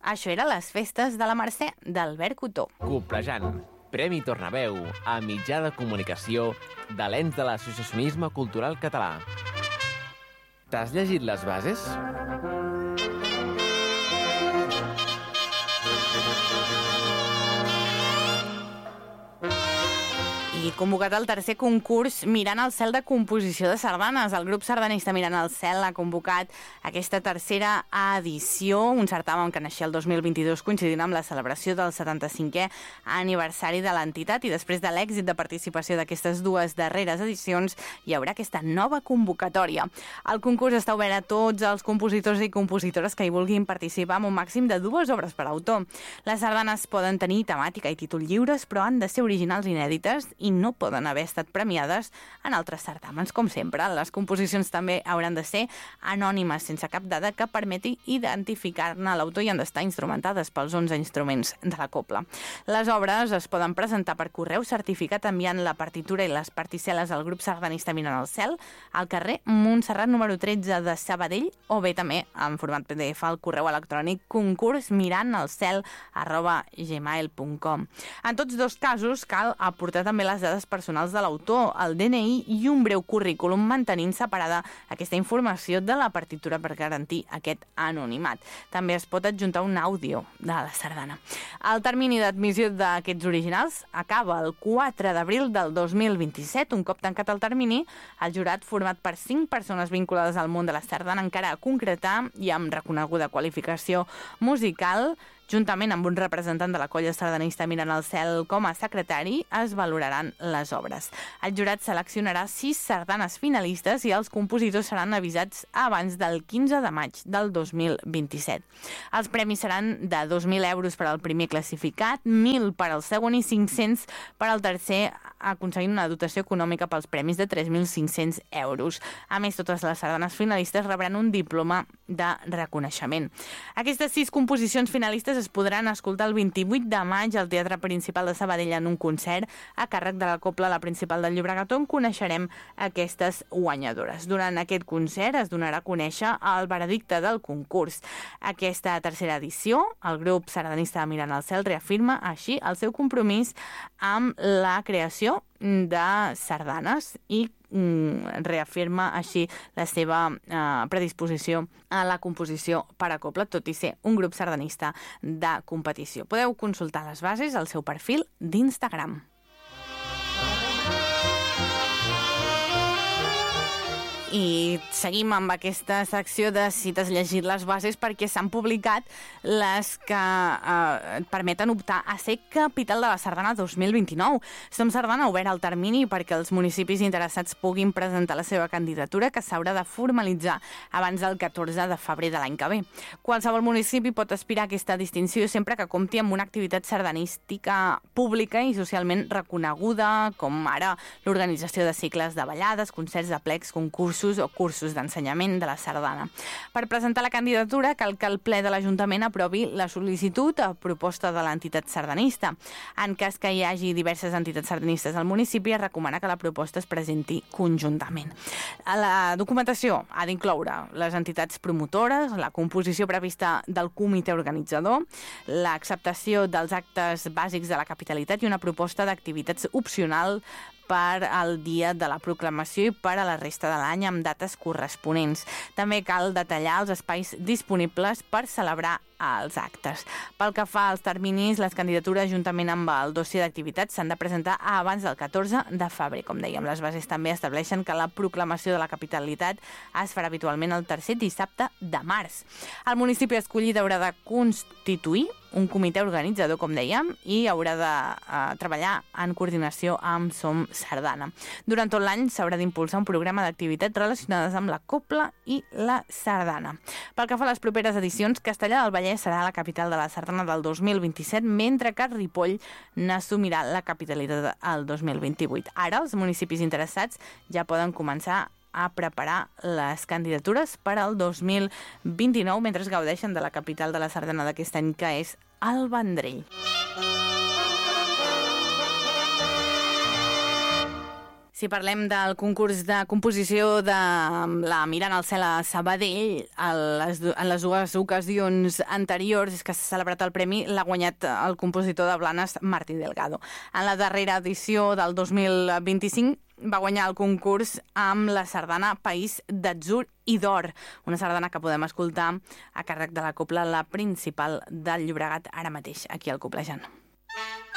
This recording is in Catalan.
Això era Les festes de la Mercè, d'Albert Cotó. Coplejant, Premi Tornaveu a mitjà de comunicació de l'ens de l'associacionisme cultural català. T'has llegit les bases? I convocat el tercer concurs Mirant el cel de composició de sardanes. El grup sardanista Mirant el cel ha convocat aquesta tercera edició, un certamen que naixia el 2022 coincidint amb la celebració del 75è aniversari de l'entitat, i després de l'èxit de participació d'aquestes dues darreres edicions hi haurà aquesta nova convocatòria. El concurs està obert a tots els compositors i compositores que hi vulguin participar amb un màxim de 2 obres per autor. Les sardanes poden tenir temàtica i títol lliures, però han de ser originals i inèdites i no poden haver estat premiades en altres certàmens, com sempre. Les composicions també hauran de ser anònimes, sense cap dada que permeti identificar-ne l'autor, i han d'estar instrumentades pels 11 instruments de la cobla. Les obres es poden presentar per correu certificat enviant la partitura i les particel·les al grup sardanista Mirant el cel, al carrer Montserrat número 13 de Sabadell, o bé també en format PDF al correu electrònic concursmirantelsel@gmail.com. En tots dos casos cal aportar també les dades personals de l'autor, el DNI i un breu currículum, mantenint separada aquesta informació de la partitura per garantir aquest anonimat. També es pot adjuntar un àudio de la sardana. El termini d'admissió d'aquests originals acaba el 4 d'abril del 2027. Un cop tancat el termini, el jurat, format per 5 persones vinculades al món de la sardana encara a concretar i amb reconeguda qualificació musical, juntament amb un representant de la colla sardanista Mirant el cel com a secretari, es valoraran les obres. El jurat seleccionarà 6 sardanes finalistes i els compositors seran avisats abans del 15 de maig del 2027. Els premis seran de 2.000 euros per al primer classificat, 1.000 per al segon i 500 per al tercer, aconseguint una dotació econòmica pels premis de 3.500 euros. A més, totes les sardanes finalistes rebran un diploma de reconeixement. Aquestes 6 composicions finalistes es podran escoltar el 28 de maig al Teatre Principal de Sabadell en un concert a càrrec de la Cobla La Principal del Llobregat, on coneixerem aquestes guanyadores. Durant aquest concert es donarà a conèixer el veredicte del concurs. Aquesta tercera edició, el grup sardanista Mirant el cel reafirma així el seu compromís amb la creació de sardanes i reafirma així la seva predisposició a la composició per a cobla, tot i ser un grup sardanista de competició. Podeu consultar les bases al seu perfil d'Instagram. I seguim amb aquesta secció de si t'has llegit les bases, perquè s'han publicat les que et permeten optar a ser capital de la Sardana 2029. Som Sardana ha obert el termini perquè els municipis interessats puguin presentar la seva candidatura, que s'haurà de formalitzar abans del 14 de febrer de l'any que ve. Qualsevol municipi pot aspirar a aquesta distinció sempre que compti amb una activitat sardanística pública i socialment reconeguda, com ara l'organització de cicles de ballades, concerts de plecs, concursos o cursos d'ensenyament de la sardana. Per presentar la candidatura cal que el ple de l'Ajuntament aprovi la sol·licitud a proposta de l'entitat sardanista. En cas que hi hagi diverses entitats sardanistes al municipi, es recomana que la proposta es presenti conjuntament. La documentació ha d'incloure les entitats promotores, la composició prevista del comitè organitzador, l'acceptació dels actes bàsics de la capitalitat i una proposta d'activitats opcional per al dia de la proclamació i per a la resta de l'any amb dates corresponents. També cal detallar els espais disponibles per celebrar els actes. Pel que fa als terminis, les candidatures juntament amb el dossier d'activitats s'han de presentar abans del 14 de febrer. Com dèiem, les bases també estableixen que la proclamació de la capitalitat es farà habitualment el tercer dissabte de març. El municipi escollit haurà de constituir un comitè organitzador, com dèiem, i haurà de treballar en coordinació amb Som Sardana. Durant tot l'any s'haurà d'impulsar un programa d'activitats relacionades amb la cobla i la sardana. Pel que fa a les properes edicions, Castellar del Vallès serà la capital de la sardana del 2027, mentre que Ripoll n'assumirà la capitalitat el 2028. Ara, els municipis interessats ja poden començar a preparar les candidatures per al 2029 mentre es gaudeixen de la capital de la sardana d'aquest any, que és el Vendrell. Si parlem del concurs de composició de la Mirant al cel a Sabadell, en les dues ocasions anteriors que s'ha celebrat el premi, l'ha guanyat el compositor de Blanes, Martí Delgado. En la darrera edició del 2025 va guanyar el concurs amb la sardana País d'Atzur i d'Or, una sardana que podem escoltar a càrrec de la Cobla La Principal del Llobregat ara mateix, aquí al Coblejant.